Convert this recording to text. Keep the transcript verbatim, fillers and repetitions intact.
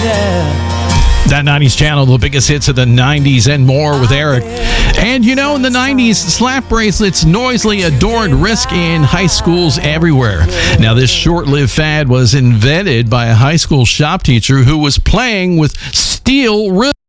That nineties channel, the biggest hits of the nineties and more with Eric. And you know, in the nineties, slap bracelets noisily adorned wrists in high schools everywhere. Now, this short-lived fad was invented by a high school shop teacher who was playing with steel wrists.